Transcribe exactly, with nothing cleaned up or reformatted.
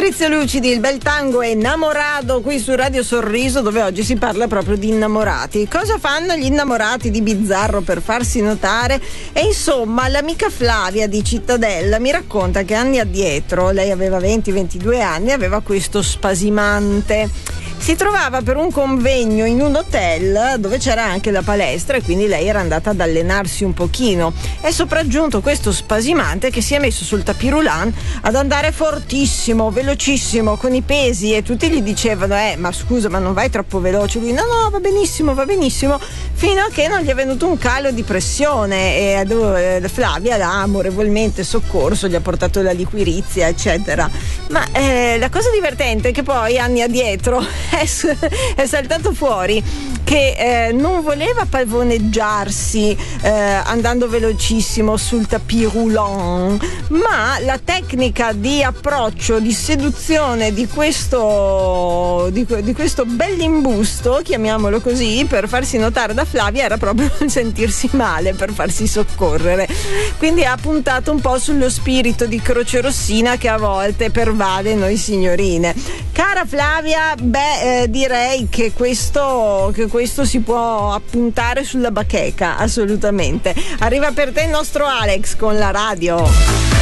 Patrizio Lucidi, il bel tango è Innamorado qui su Radio Sorriso, dove oggi si parla proprio di innamorati. Cosa fanno gli innamorati di bizzarro per farsi notare? E insomma, l'amica Flavia di Cittadella mi racconta che anni addietro, lei aveva venti ventidue anni, aveva questo spasimante. Si trovava per un convegno in un hotel dove c'era anche la palestra e quindi lei era andata ad allenarsi un pochino. È sopraggiunto questo spasimante che si è messo sul tapis roulant ad andare fortissimo, velocissimo, con i pesi, e tutti gli dicevano eh ma scusa, ma non vai troppo veloce? Lui no no va benissimo, va benissimo, fino a che non gli è venuto un calo di pressione e eh, Flavia l'ha amorevolmente soccorso, gli ha portato la liquirizia eccetera. Ma eh, la cosa divertente è che poi anni addietro è, è saltato fuori che eh, non voleva pavoneggiarsi eh, andando velocissimo sul tapis roulant, ma la tecnica di approccio, di seduzione di questo di, di questo bell'imbusto, chiamiamolo così, per farsi notare da Flavia era proprio sentirsi male, per farsi soccorrere. Quindi ha puntato un po' sullo spirito di crocerossina che a volte pervade noi signorine. Cara Flavia, beh, eh, direi che questo, che questo si può appuntare sulla bacheca, assolutamente. Arriva per te il nostro Alex con la radio.